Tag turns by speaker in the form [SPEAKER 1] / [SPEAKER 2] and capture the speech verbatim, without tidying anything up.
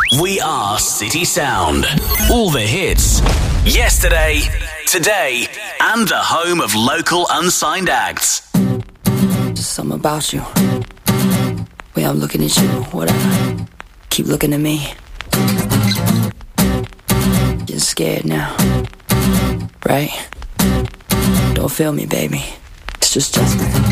[SPEAKER 1] We are City Sound. All the hits. Yesterday, today, and the home of local unsigned acts.
[SPEAKER 2] Just something about you. Way I'm looking at you, whatever. Keep looking at me. You're scared now, right? Don't feel me, baby. It's just Justin.